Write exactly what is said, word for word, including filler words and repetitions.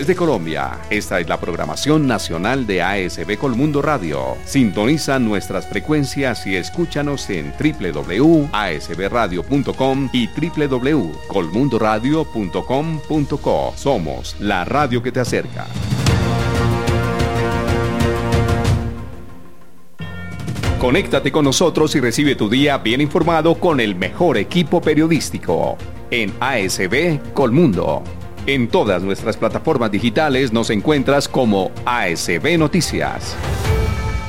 Desde Colombia, esta es la programación nacional de A S B Colmundo Radio. Sintoniza nuestras frecuencias y escúchanos en doble u doble u doble u punto a s b radio punto com y doble u doble u doble u punto colmundo radio punto com punto co. Somos la radio que te acerca. Conéctate con nosotros y recibe tu día bien informado con el mejor equipo periodístico en A S B Colmundo. En todas nuestras plataformas digitales nos encuentras como A S B Noticias.